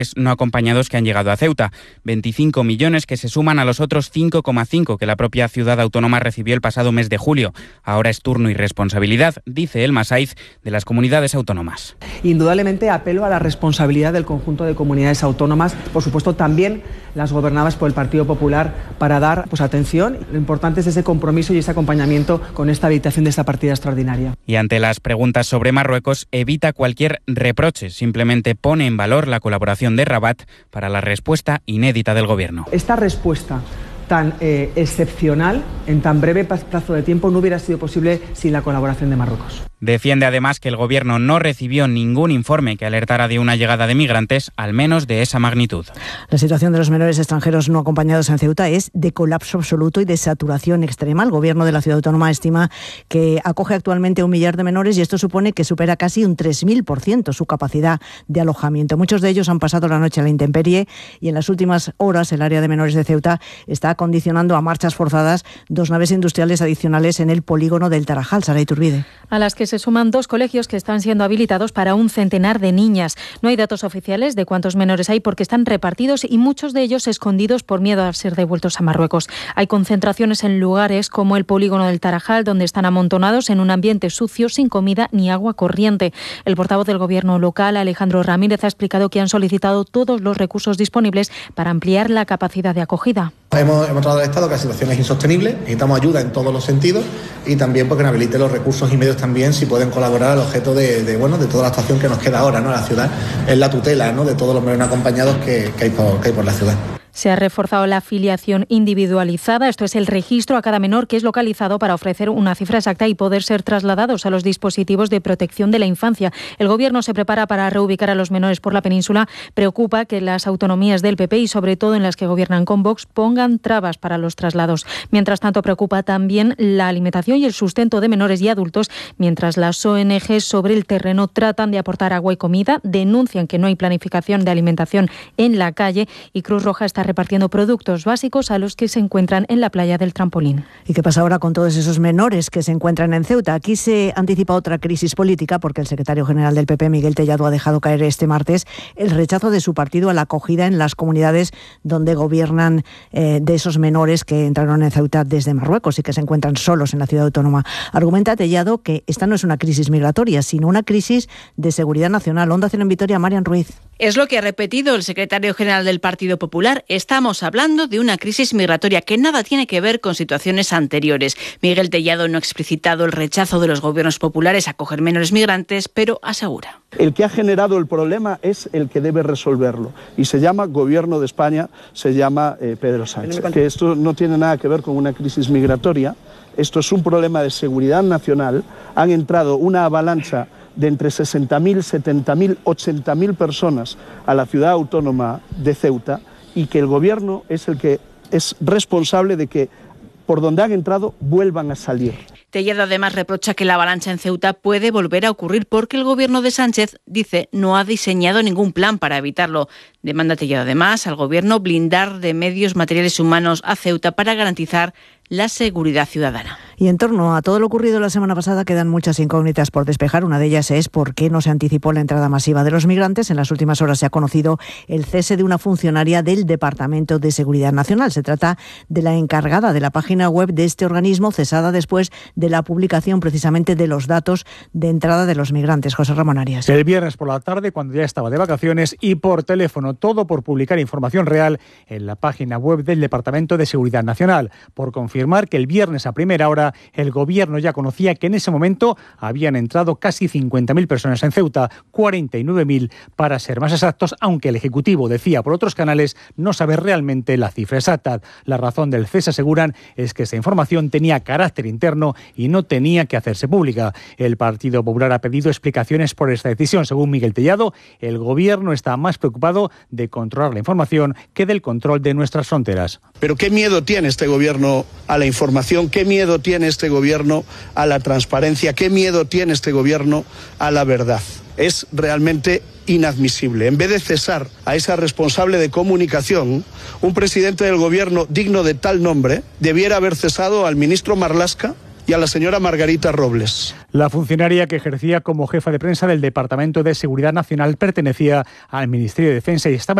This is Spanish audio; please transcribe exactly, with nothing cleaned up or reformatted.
no acompañados que han llegado a Ceuta, veinticinco millones que se suman a los otros cinco coma cinco que la propia ciudad autónoma recibió el pasado mes de julio. Ahora es turno y responsabilidad, dice Elma Saiz, de las comunidades autónomas. Indudablemente apelo a la responsabilidad del conjunto de comunidades autónomas, por supuesto también las gobernadas por el Partido Popular, para dar pues, atención. Lo importante es ese compromiso y ese acompañamiento con esta habilitación de esta partida extraordinaria. Y ante las preguntas sobre Marruecos, evita cualquier reproche, simplemente pone en valor la colaboración de Rabat para la respuesta inédita del Gobierno. Esta respuesta tan eh, excepcional, en tan breve plazo de tiempo, no hubiera sido posible sin la colaboración de Marruecos. Defiende además que el Gobierno no recibió ningún informe que alertara de una llegada de migrantes, al menos de esa magnitud. La situación de los menores extranjeros no acompañados en Ceuta es de colapso absoluto y de saturación extrema. El Gobierno de la ciudad autónoma estima que acoge actualmente un millar de menores y esto supone que supera casi un tres mil por ciento su capacidad de alojamiento. Muchos de ellos han pasado la noche a la intemperie y en las últimas horas el área de menores de Ceuta está condicionando a marchas forzadas dos naves industriales adicionales en el polígono del Tarajal. Sara Iturbide. A las que se suman dos colegios que están siendo habilitados para un centenar de niñas. No hay datos oficiales de cuántos menores hay porque están repartidos y muchos de ellos escondidos por miedo a ser devueltos a Marruecos. Hay concentraciones en lugares como el polígono del Tarajal, donde están amontonados en un ambiente sucio, sin comida ni agua corriente. El portavoz del Gobierno local, Alejandro Ramírez, ha explicado que han solicitado todos los recursos disponibles para ampliar la capacidad de acogida. Hemos, hemos trasladado al Estado que la situación es insostenible, necesitamos ayuda en todos los sentidos y también porque nos habilite los recursos y medios también si pueden colaborar al objeto de, de, bueno, de toda la actuación que nos queda ahora, ¿no? La ciudad es la tutela, ¿no? De todos los menores acompañados que, que, hay por, que hay por la ciudad. Se ha reforzado la afiliación individualizada, esto es el registro a cada menor que es localizado para ofrecer una cifra exacta y poder ser trasladados a los dispositivos de protección de la infancia. El Gobierno se prepara para reubicar a los menores por la península. Preocupa que las autonomías del P P y sobre todo en las que gobiernan con Vox pongan trabas para los traslados. Mientras tanto, preocupa también la alimentación y el sustento de menores y adultos, mientras las O N G sobre el terreno tratan de aportar agua y comida, denuncian que no hay planificación de alimentación en la calle y Cruz Roja está repartiendo productos básicos a los que se encuentran en la playa del Trampolín. ¿Y qué pasa ahora con todos esos menores que se encuentran en Ceuta? Aquí se anticipa otra crisis política porque el secretario general del P P, Miguel Tellado, ha dejado caer este martes el rechazo de su partido a la acogida en las comunidades donde gobiernan eh, de esos menores que entraron en Ceuta desde Marruecos y que se encuentran solos en la ciudad autónoma. Argumenta Tellado que esta no es una crisis migratoria, sino una crisis de seguridad nacional. Onda Cero en Vitoria, Marian Ruiz. Es lo que ha repetido el secretario general del Partido Popular. Estamos hablando de una crisis migratoria que nada tiene que ver con situaciones anteriores. Miguel Tellado no ha explicitado el rechazo de los gobiernos populares a acoger menores migrantes, pero asegura. El que ha generado el problema es el que debe resolverlo. Y se llama Gobierno de España, se llama eh, Pedro Sánchez. Que esto no tiene nada que ver con una crisis migratoria. Esto es un problema de seguridad nacional. Han entrado una avalancha de entre sesenta mil, setenta mil, ochenta mil personas a la ciudad autónoma de Ceuta y que el Gobierno es el que es responsable de que por donde han entrado vuelvan a salir. Tellado además reprocha que la avalancha en Ceuta puede volver a ocurrir porque el Gobierno de Sánchez, dice, no ha diseñado ningún plan para evitarlo. Demanda Tellado además al Gobierno blindar de medios materiales humanos a Ceuta para garantizar la seguridad ciudadana. Y en torno a todo lo ocurrido la semana pasada quedan muchas incógnitas por despejar. Una de ellas es por qué no se anticipó la entrada masiva de los migrantes. En las últimas horas se ha conocido el cese de una funcionaria del Departamento de Seguridad Nacional. Se trata de la encargada de la página web de este organismo, cesada después de la publicación precisamente de los datos de entrada de los migrantes. José Ramón Arias. El viernes por la tarde, cuando ya estaba de vacaciones, y por teléfono, todo por publicar información real en la página web del Departamento de Seguridad Nacional, por confirmar que el viernes a primera hora el Gobierno ya conocía que en ese momento habían entrado casi cincuenta mil personas en Ceuta, cuarenta y nueve mil para ser más exactos, aunque el Ejecutivo decía por otros canales no saber realmente la cifra exacta. La razón del cese, aseguran, es que esa información tenía carácter interno y no tenía que hacerse pública. El Partido Popular ha pedido explicaciones por esta decisión. Según Miguel Tellado, el Gobierno está más preocupado de controlar la información que del control de nuestras fronteras. Pero ¿qué miedo tiene este Gobierno a la información? ¿Qué miedo tiene este Gobierno a la transparencia? ¿Qué miedo tiene este Gobierno a la verdad? Es realmente inadmisible. En vez de cesar a esa responsable de comunicación, un presidente del Gobierno digno de tal nombre debiera haber cesado al ministro Marlaska y a la señora Margarita Robles. La funcionaria que ejercía como jefa de prensa del Departamento de Seguridad Nacional pertenecía al Ministerio de Defensa y estaba